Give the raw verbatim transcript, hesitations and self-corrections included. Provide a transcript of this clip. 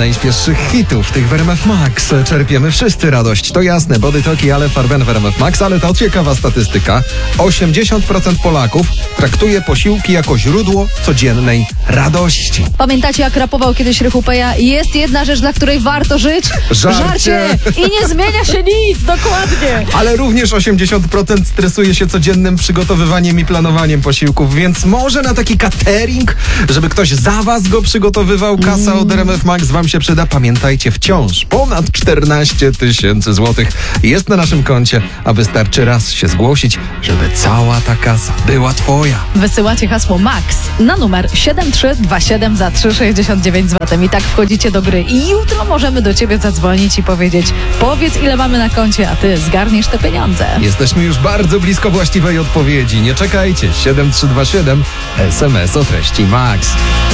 najświeższych hitów, tych w R M F Max. Czerpiemy wszyscy radość. To jasne, Body Talk i Ale Farben w R M F Max, ale to ciekawa statystyka. osiemdziesiąt procent Polaków traktuje posiłki jako źródło codziennej radości. Pamiętacie, jak rapował kiedyś Rychu Peja? Jest jedna rzecz, dla której warto żyć. Żarcie. Żarcie. I nie zmienia się nic, dokładnie. Ale również osiemdziesiąt procent stresuje się codziennym przygotowywaniem i planowaniem posiłków, więc może na taki catering, żeby ktoś za was go przygotowywał, kasa od R M F Max wam się przyda. Pamiętajcie, wciąż ponad czternaście tysięcy złotych jest na naszym koncie, a wystarczy raz się zgłosić, żeby cała ta kasa była twoja. Wysyłacie hasło MAX na numer siedem trzy dwa siedem za trzy sześćdziesiąt dziewięć złotych. I tak wchodzicie do gry. I jutro możemy do ciebie zadzwonić i powiedzieć: powiedz, ile mamy na koncie, a ty zgarniesz te pieniądze. Jesteśmy już bardzo blisko właściwej odpowiedzi. Nie czekajcie. siedem trzy dwa siedem, S M S o treści MAX.